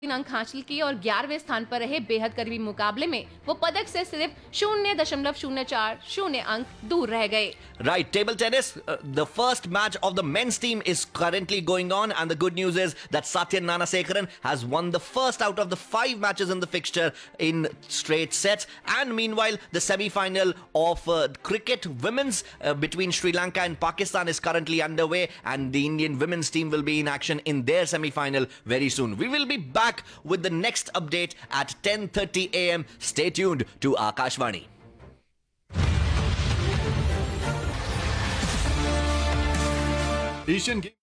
अंक हासिल किए और 11वें स्थान पर रहे। बेहद करीबी मुकाबले में वो पदक से सिर्फ 0.040 अंक दूर रह गए। Right, table tennis, the first match of the men's team is currently going on, and the good news is that Satyan Nanasekaran has won the first out of the 5 matches in the fixture in straight sets. And meanwhile, the semi-final of cricket women's between Sri Lanka and Pakistan is currently underway, and the Indian women's team will be in action in their semi-final very soon. We will be back with the next update at 10:30 a.m. Stay tuned to Akashvani. Asian Games